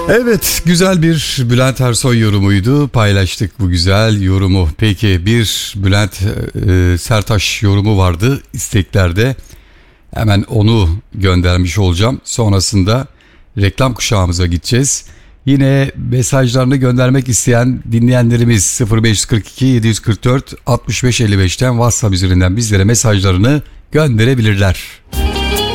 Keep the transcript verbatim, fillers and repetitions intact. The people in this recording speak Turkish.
Evet, güzel bir Bülent Ersoy yorumuydu. Paylaştık bu güzel yorumu. Peki bir Bülent e, Sertaş yorumu vardı isteklerde. Hemen onu göndermiş olacağım. Sonrasında reklam kuşağımıza gideceğiz. Yine mesajlarını göndermek isteyen dinleyenlerimiz sıfır beş kırk iki yedi kırk dört altmış beş elli beşten WhatsApp üzerinden bizlere mesajlarını gönderebilirler.